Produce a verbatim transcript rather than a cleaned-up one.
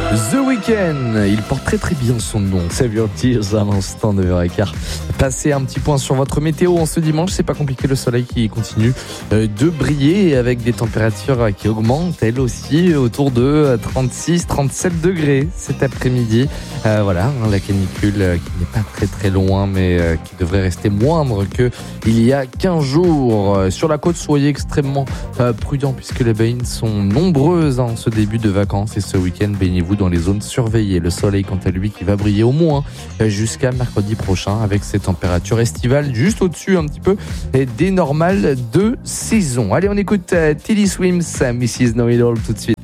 The Weeknd, il porte très très bien son nom. Save Your Tears à l'instant, neuf heures quinze. Passez un petit point sur votre météo en ce dimanche, c'est pas compliqué, le soleil qui continue de briller avec des températures qui augmentent elles aussi autour de trente-six trente-sept degrés cet après-midi. Euh, voilà, la canicule qui n'est pas très très loin mais qui devrait rester moindre qu'il y a quinze jours. Sur la côte, soyez extrêmement prudents puisque les baignes sont nombreuses en ce début de vacances et ce week-end, baignez-vous dans les zones surveillées. Le soleil, quant à lui, qui va briller au moins jusqu'à mercredi prochain avec ces températures estivales juste au-dessus un petit peu des normales de saison. Allez, on écoute Tilly Swims, missus Know It All tout de suite.